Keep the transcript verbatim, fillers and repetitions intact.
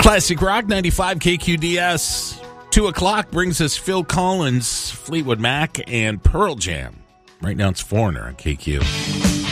Classic Rock ninety-five K Q D S. Two o'clock brings us Phil Collins, Fleetwood Mac, and Pearl Jam. Right now it's Foreigner on K Q.